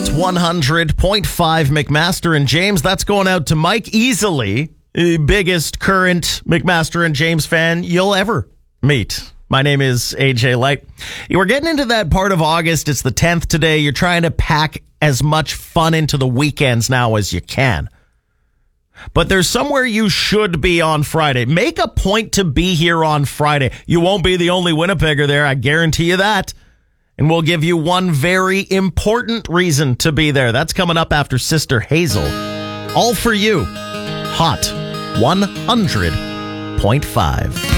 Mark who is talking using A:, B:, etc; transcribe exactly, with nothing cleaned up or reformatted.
A: Hot one hundred point five McMaster and James. That's going out to Mike, easily the biggest current McMaster and James fan you'll ever meet. My name is A J Light. We're getting into that part of August. It's the tenth today. You're trying to pack as much fun into the weekends now as you can. But there's somewhere you should be on Friday. Make a point to be here on Friday. You won't be the only Winnipegger there, I guarantee you that. And we'll give you one very important reason to be there. That's coming up after Sister Hazel. All for you. Hot one hundred point five.